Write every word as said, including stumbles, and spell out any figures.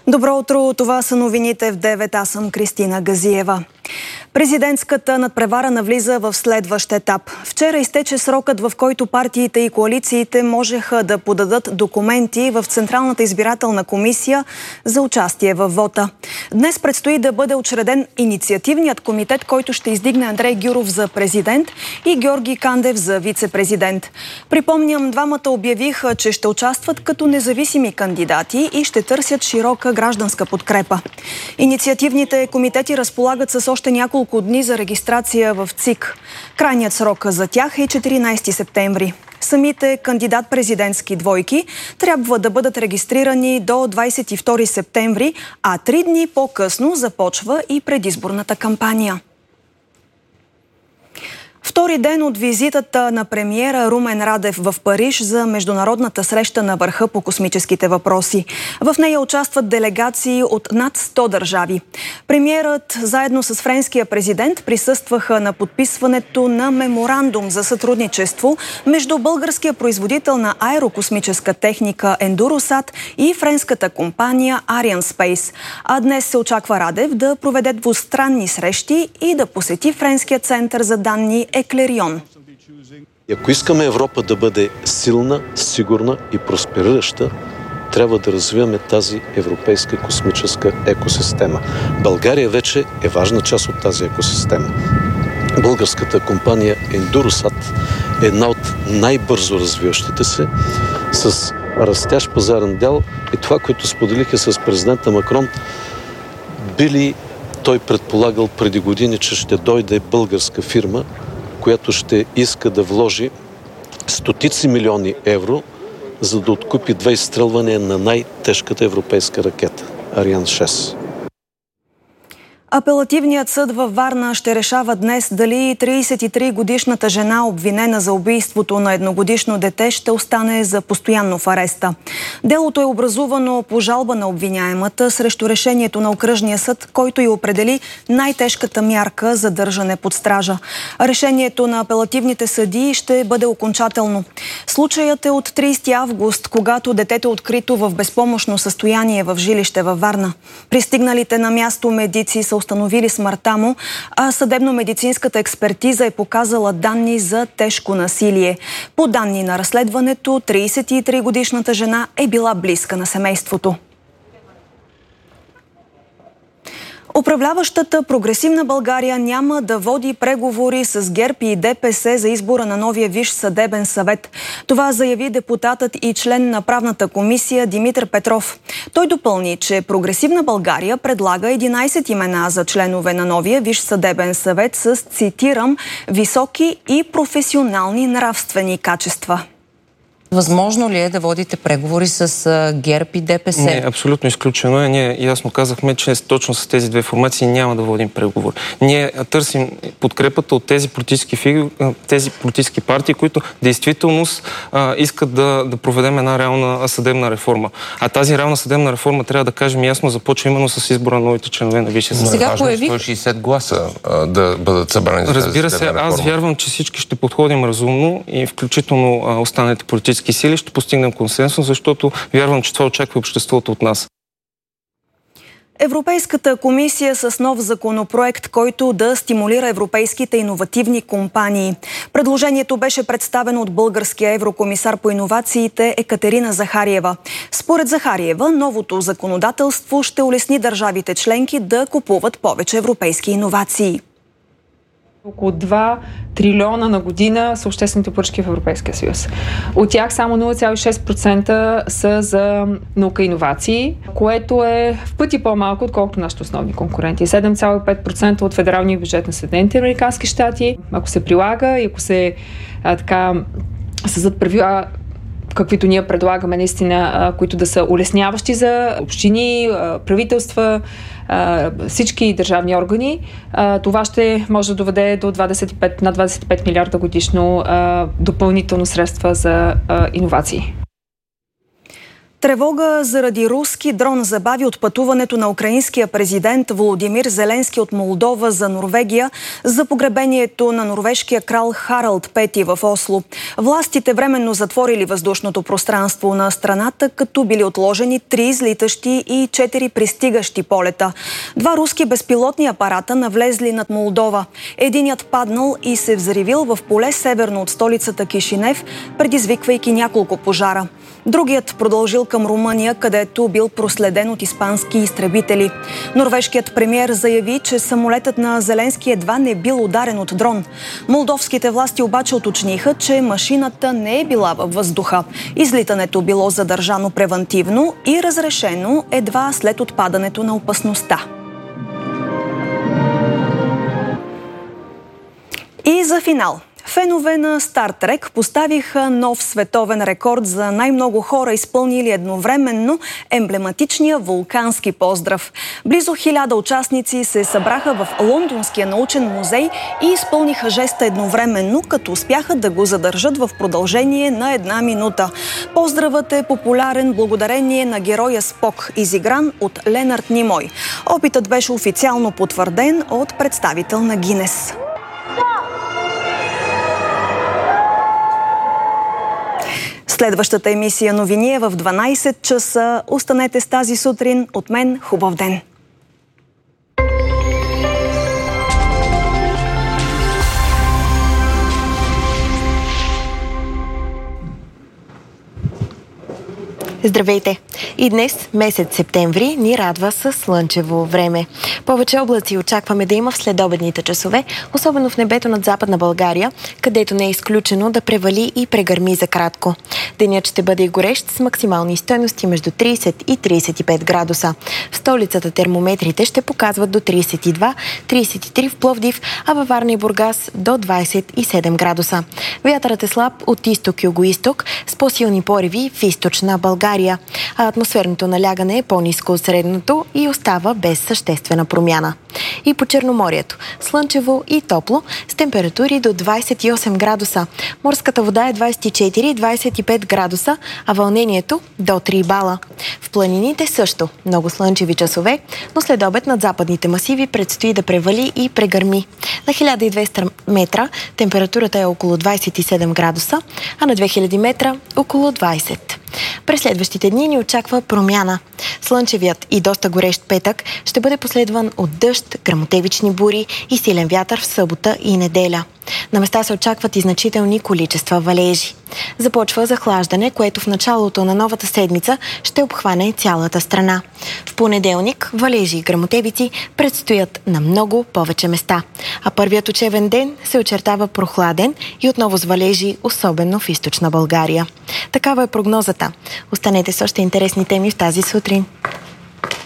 Добро утро, това са новините в девет. Аз съм Кристина Газиева. Президентската надпревара навлиза в следващ етап. Вчера изтече срокът, в който партиите и коалициите можеха да подадат документи в Централната избирателна комисия за участие във вота. Днес предстои да бъде учреден инициативният комитет, който ще издигне Андрей Гюров за президент и Георги Кандев за вице-президент. Припомням, двамата обявиха, че ще участват като независими кандидати и ще търсят широка гражданска подкрепа. Инициативните комитети разполагат с още няколко дни за регистрация в ЦИК. Крайният срок за тях е четиринайсети септември. Самите кандидат-президентски двойки трябва да бъдат регистрирани до двайсет и втори септември, а три дни по-късно започва и предизборната кампания. Втори ден от визитата на премиера Румен Радев в Париж за международната среща на върха по космическите въпроси. В нея участват делегации от над сто държави. Премиерът заедно с френския президент присъстваха на подписването на меморандум за сътрудничество между българския производител на аерокосмическа техника Ендуросат и френската компания Arianespace. А днес се очаква Радев да проведе двустранни срещи и да посети френския център за данни Еклерион. Ако искаме Европа да бъде силна, сигурна и просперираща, трябва да развиваме тази европейска космическа екосистема. България вече е важна част от тази екосистема. Българската компания Ендуросат е една от най-бързо развиващите се, с растящ пазарен дял, и това, което споделиха с президента Макрон, били той предполагал преди години, че ще дойде българска фирма, която ще иска да вложи стотици милиони евро, за да откупи две изстрелвания на най-тежката европейска ракета – Ариан шест. Апелативният съд във Варна ще решава днес дали трийсет и три годишната жена, обвинена за убийството на едногодишно дете, ще остане за постоянно в ареста. Делото е образувано по жалба на обвиняемата срещу решението на окръжния съд, който й определи най-тежката мярка за държане под стража. Решението на апелативните съдии ще бъде окончателно. Случаят е от трийсети август, когато детето е открито в безпомощно състояние в жилище във Варна. Пристигналите на място медици са установили смъртта му, а съдебно-медицинската експертиза е показала данни за тежко насилие. По данни на разследването, трийсет и три годишната жена е била близка на семейството. Управляващата Прогресивна България няма да води преговори с ГЕРБ и ДПС за избора на новия Висш съдебен съвет. Това заяви депутатът и член на правната комисия Димитър Петров. Той допълни, че Прогресивна България предлага единайсет имена за членове на новия Висш съдебен съвет с, цитирам, високи и професионални нравствени качества. Възможно ли е да водите преговори с ГЕРБ и ДПС? Не, абсолютно изключено е. Ние ясно казахме, че точно с тези две формации няма да водим преговори. Ние търсим подкрепата от тези политически фигури, тези политически партии, които действително а, искат да, да проведем една реална съдебна реформа. А тази реална съдебна реформа, трябва да кажем ясно, започва именно с избора на новите членове на Висшия съдебен съвет. Сега появи сто и шейсет гласа а, да бъдат събрани за тази Разбира се, аз вярвам, че всички ще подходим разумно и включително а, останалите политически сили ще постигнем консенсус, защото вярвам, че това очаква обществото от нас. Европейската комисия с нов законопроект, който да стимулира европейските иновативни компании. Предложението беше представено от българския еврокомисар по иновациите Екатерина Захариева. Според Захариева, новото законодателство ще улесни държавите членки да купуват повече европейски иновации. Около два трилиона на година са обществените поръчки в Европейския съюз. От тях само нула цяло и шест процента са за наука и иновации, което е в пъти по-малко, отколкото нашите основни конкуренти. седем цяло и пет процента от федералния бюджет на Съединените американски щати. Ако се прилага и ако се а, така създадат правила, каквито ние предлагаме наистина, които да са улесняващи за общини, правителства, всички държавни органи, това ще може да доведе до двадесет и пет, на двадесет и пет милиарда годишно допълнително средства за иновации. Тревога заради руски дрон забави отпътуването на украинския президент Володимир Зеленски от Молдова за Норвегия за погребението на норвежкия крал Харалд Пети в Осло. Властите временно затворили въздушното пространство на страната, като били отложени три излитащи и четири пристигащи полета. Два руски безпилотни апарата навлезли над Молдова. Единият паднал и се взривил в поле северно от столицата Кишинев, предизвиквайки няколко пожара. Другият продължил към Румъния, където бил проследен от испански изтребители. Норвежкият премиер заяви, че самолетът на Зеленски едва не бил ударен от дрон. Молдовските власти обаче уточниха, че машината не е била във въздуха. Излитането било задържано превантивно и разрешено едва след отпадането на опасността. И за финал. Фенове на Стар Трек поставиха нов световен рекорд за най-много хора, изпълнили едновременно емблематичния вулкански поздрав. Близо хиляда участници се събраха в Лондонския научен музей и изпълниха жеста едновременно, като успяха да го задържат в продължение на една минута. Поздравът е популярен благодарение на героя Спок, изигран от Ленард Нимой. Опитът беше официално потвърден от представител на Гинес. Следващата емисия новини е в дванайсет часа. Останете с тази сутрин. От мен хубав ден! Здравейте! И днес, месец септември, ни радва с слънчево време. Повече облаци очакваме да има в следобедните часове, особено в небето над Западна България, където не е изключено да превали и прегърми за кратко. Денят ще бъде и горещ с максимални стойности между трийсет и трийсет и пет градуса. В столицата термометрите ще показват до трийсет и два - трийсет и три в Пловдив, а във Варна и Бургас до двайсет и седем градуса. Вятърът е слаб от изток и югоизток с по-силни пориви в източна България. А атмосферното налягане е по-ниско от средното и остава без съществена промяна. И по Черноморието слънчево и топло с температури до двайсет и осем градуса. Морската вода е двайсет и четири - двайсет и пет градуса, а вълнението до три бала. В планините също много слънчеви часове, но след обед над западните масиви предстои да превали и прегърми. На хиляда и двеста метра температурата е около двайсет и седем градуса, а на две хиляди метра около двайсет. През следващите дни ни очаква промяна. Слънчевият и доста горещ петък ще бъде последван от дъжд, гръмотевични бури и силен вятър в събота и неделя. На места се очакват и значителни количества валежи. Започва захлаждане, което в началото на новата седмица ще обхване цялата страна. В понеделник валежи и гръмотевици предстоят на много повече места. А първият учебен ден се очертава прохладен и отново с валежи, особено в източна България. Такава е прогнозата. Останете с още интересни теми в тази сутрин.